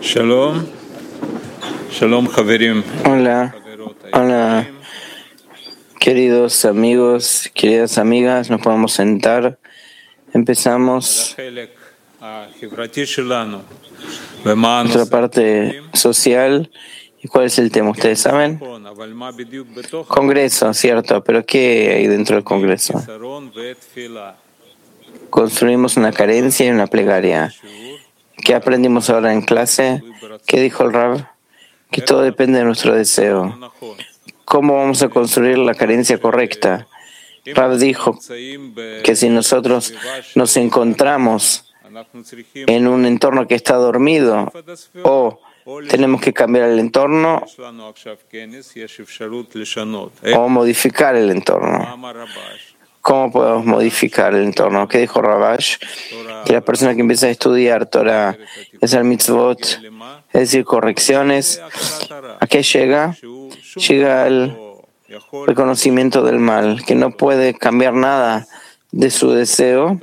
Shalom, Shalom, Javerim. Hola, hola, queridos amigos, queridas amigas, nos podemos sentar. Empezamos nuestra parte social. ¿Y cuál es el tema? ¿Ustedes saben? Congreso, cierto, pero ¿qué hay dentro del Congreso? Construimos una carencia y una plegaria. ¿Qué aprendimos ahora en clase? ¿Qué dijo el Rab? Que todo depende de nuestro deseo. ¿Cómo vamos a construir la carencia correcta? Rab dijo que si nosotros nos encontramos en un entorno que está dormido o tenemos que cambiar el entorno o modificar el entorno. ¿Cómo podemos modificar el entorno? ¿Qué dijo Rabash? Que la persona que empieza a estudiar Torah, hacer mitzvot, es decir, correcciones, ¿a qué llega? Llega al reconocimiento del mal, que no puede cambiar nada de su deseo.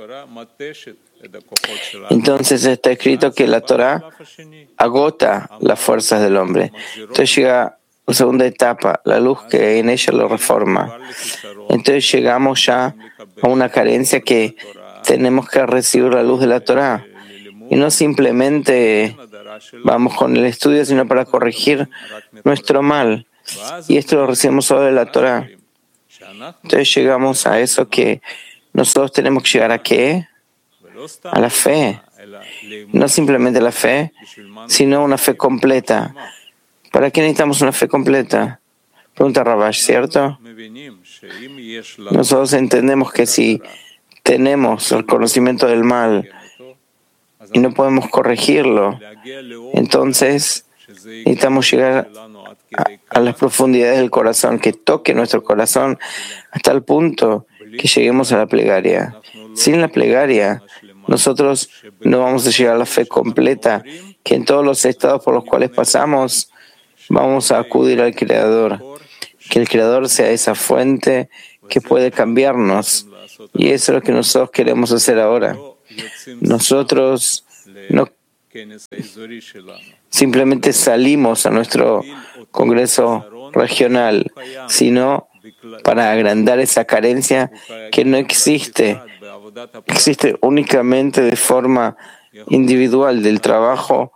Entonces está escrito que la Torah agota las fuerzas del hombre. Entonces llega la segunda etapa, la luz que en ella lo reforma. Entonces llegamos ya a una carencia que tenemos que recibir la luz de la Torah. Y no simplemente vamos con el estudio, sino para corregir nuestro mal. Y esto lo recibimos solo de la Torah. Entonces llegamos a eso que nosotros tenemos que llegar a ¿qué? A la fe. No simplemente la fe, sino una fe completa. ¿Para qué necesitamos una fe completa? Pregunta Rabash, ¿cierto? Nosotros entendemos que si tenemos el conocimiento del mal y no podemos corregirlo, entonces necesitamos llegar a las profundidades del corazón, que toque nuestro corazón hasta el punto que lleguemos a la plegaria. Sin la plegaria, nosotros no vamos a llegar a la fe completa, que en todos los estados por los cuales pasamos, vamos a acudir al Creador. Que el Creador sea esa fuente que puede cambiarnos. Y eso es lo que nosotros queremos hacer ahora. Nosotros no simplemente salimos a nuestro congreso regional, sino para agrandar esa carencia que no existe. Existe únicamente de forma individual del trabajo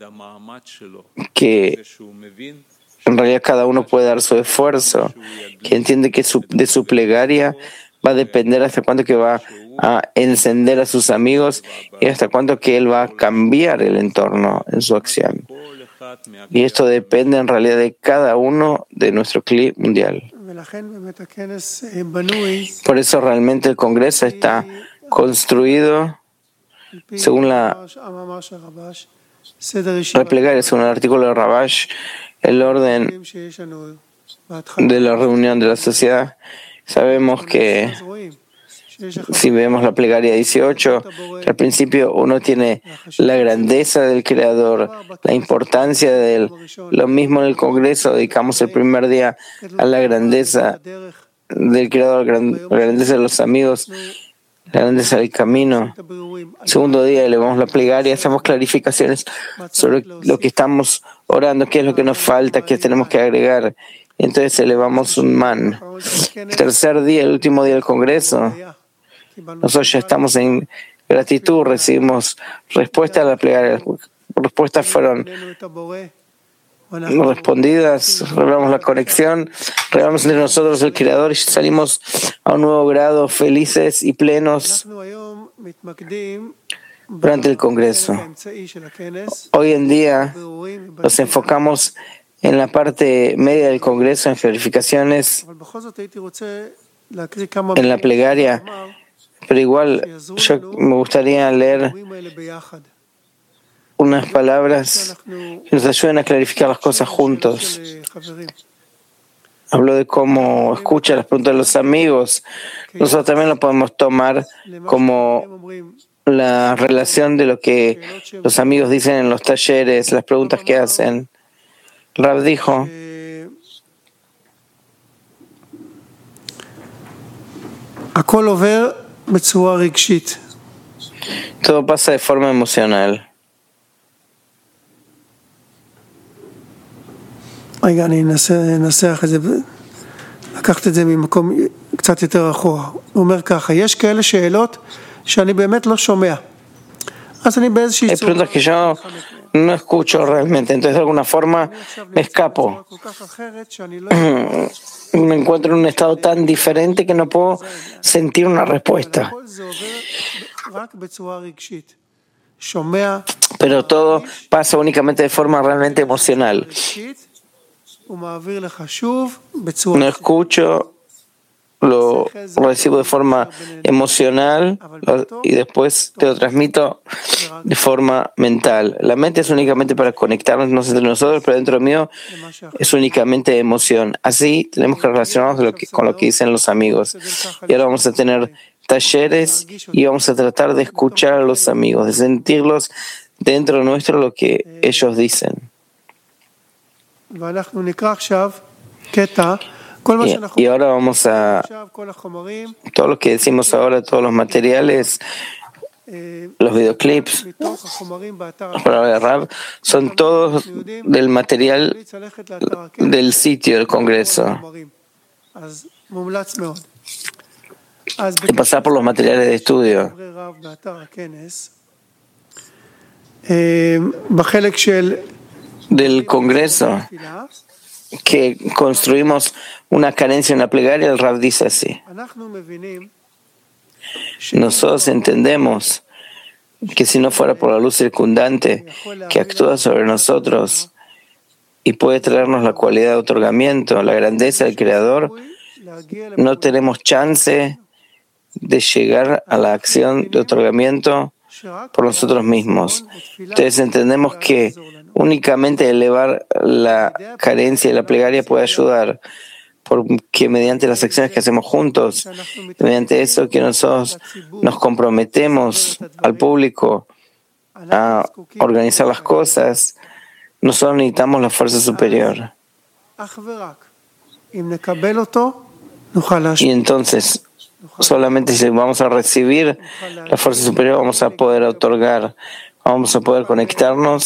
que en realidad cada uno puede dar su esfuerzo, que entiende que de su plegaria va a depender hasta cuánto que va a encender a sus amigos y hasta cuánto que él va a cambiar el entorno en su acción. Y esto depende en realidad de cada uno de nuestro clip mundial. Por eso realmente el Congreso está construido según la plegaria, según el artículo de Rabash, el orden de la reunión de la sociedad. Sabemos que si vemos la plegaria 18, que al principio uno tiene la grandeza del Creador, la importancia de él. Lo mismo en el Congreso, dedicamos el primer día a la grandeza del Creador, la grandeza de los amigos, la grandeza del camino. El segundo día elevamos la plegaria, hacemos clarificaciones sobre lo que estamos orando, qué es lo que nos falta, qué tenemos que agregar. Entonces elevamos un man. El tercer día, el último día del Congreso, nosotros ya estamos en gratitud, recibimos respuesta a la plegaria. Las respuestas fueron respondidas, revelamos la conexión, revelamos entre nosotros el Creador y salimos a un nuevo grado, felices y plenos durante el Congreso. Hoy en día nos enfocamos en la parte media del Congreso, en clarificaciones, en la plegaria, pero igual yo me gustaría leer unas palabras que nos ayuden a clarificar las cosas juntos. Hablo de cómo escucha las preguntas de los amigos. Nosotros también lo podemos tomar como la relación de lo que los amigos dicen en los talleres, las preguntas que hacen. Rab dijo todo pasa de forma emocional. רגע, אני אנסח את זה, לקחת את זה ממקום קצת יותר אחורה. הוא אומר ככה, יש כאלה שאלות שאני באמת לא שומע. אז אני באיזושהי Hay preguntas que yo no escucho realmente, entonces de alguna forma me escapo. Me encuentro en un estado tan diferente que no puedo sentir una respuesta. Pero todo pasa únicamente de forma realmente emocional. No escucho, lo recibo de forma emocional y después te lo transmito de forma mental. La mente es únicamente para conectarnos entre nosotros, pero dentro mío es únicamente emoción. Así tenemos que relacionarnos con lo que dicen los amigos. Y ahora vamos a tener talleres y vamos a tratar de escuchar a los amigos, de sentirlos dentro nuestro lo que ellos dicen. Y ahora vamos a todo lo que decimos ahora, todos los materiales, los videoclips, para el rap, son todos del material del sitio del Congreso. Y pasar por los materiales de estudio. Del Congreso que construimos una carencia en la plegaria, el Rav dice así. Nosotros entendemos que si no fuera por la luz circundante que actúa sobre nosotros y puede traernos la cualidad de otorgamiento, la grandeza del Creador, no tenemos chance de llegar a la acción de otorgamiento por nosotros mismos. Entonces entendemos que únicamente elevar la carencia y la plegaria puede ayudar, porque mediante las acciones que hacemos juntos, mediante eso que nosotros nos comprometemos al público a organizar las cosas, nosotros necesitamos la fuerza superior. Y entonces, solamente si vamos a recibir la fuerza superior, vamos a poder otorgar, vamos a poder conectarnos